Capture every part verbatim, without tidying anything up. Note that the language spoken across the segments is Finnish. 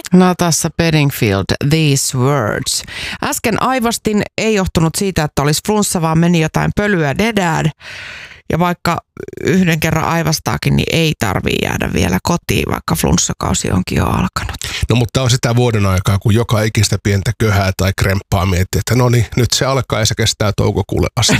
Natasha Bedingfield, These Words. Äsken aivastin, ei johtunut siitä, että olisi flunssa, vaan meni jotain pölyä dedään. Ja vaikka yhden kerran aivastaakin, niin ei tarvii jäädä vielä kotiin, vaikka flunssakausi onkin jo alkanut. No mutta on sitä vuoden aikaa, kun joka ikistä pientä köhää tai kremppaa miettii, että no niin, nyt se alkaa ja se kestää toukokuulle asti.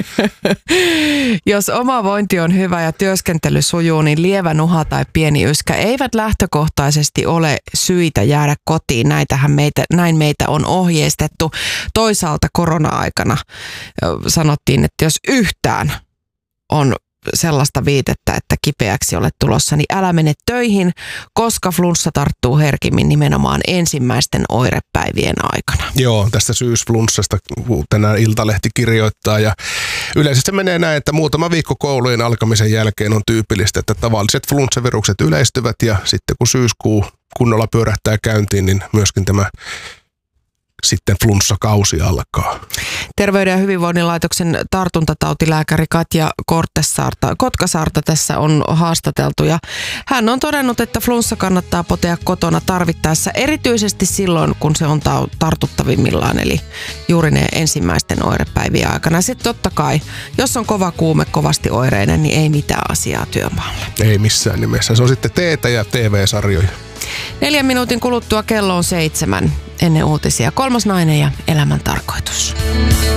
Jos oma vointi on hyvä ja työskentely sujuu, niin lievä nuha tai pieni yskä eivät lähtökohtaisesti ole syitä jäädä kotiin. Näitähän meitä, näin meitä on ohjeistettu. Toisaalta korona-aikana sanottiin, että jos yhtään on sellaista viitettä, että kipeäksi olet tulossa, niin älä mene töihin, koska flunssa tarttuu herkimmin nimenomaan ensimmäisten oirepäivien aikana. Joo, tästä syysflunssasta tänään Iltalehti kirjoittaa ja yleensä se menee näin, että muutama viikko koulujen alkamisen jälkeen on tyypillistä, että tavalliset flunssavirukset yleistyvät ja sitten kun syyskuu kunnolla pyörähtää käyntiin, niin myöskin tämä sitten flunssakausi alkaa. Terveyden ja hyvinvoinnin laitoksen tartuntatautilääkäri Katja Korttesaarta, Kotkasaarta tässä on haastateltu ja hän on todennut, että flunssa kannattaa potea kotona tarvittaessa erityisesti silloin, kun se on tartuttavimmillaan, eli juuri ne ensimmäisten oirepäivien aikana. Sitten totta kai, jos on kova kuume, kovasti oireinen, niin ei mitään asiaa työmaalle. Ei missään nimessä. Se on sitten teetä ja T V-sarjoja. Neljän minuutin kuluttua kello on seitsemän ennen uutisia. Kolmas nainen ja elämän tarkoitus.